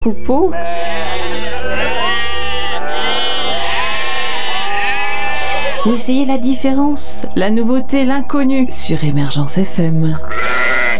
Popo. Ou essayez la différence, la nouveauté, l'inconnu sur Émergence FM.